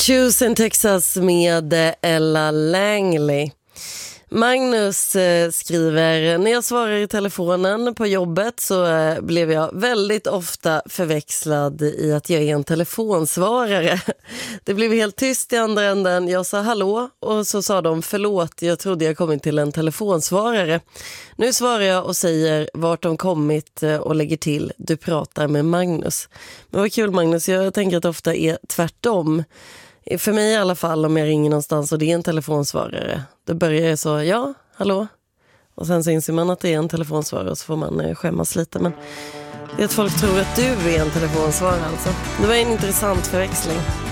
Shoes in Texas med Ella Langley. Magnus skriver: när jag svarar i telefonen på jobbet så blev jag väldigt ofta förväxlad i att jag är en telefonsvarare. Det blev helt tyst i andra änden. Jag sa hallå och så sa de förlåt, jag trodde jag kommit till en telefonsvarare. Nu svarar jag och säger vart de kommit och lägger till du pratar med Magnus. Men vad kul Magnus, jag tänker att det ofta är tvärtom. För mig i alla fall, om jag ringer någonstans och det är en telefonsvarare, då börjar jag så, ja, hallå. Och sen så inser man att det är en telefonsvarare och så får man skämmas lite. Men det är att folk tror att du är en telefonsvarare alltså. Det var en intressant förväxling.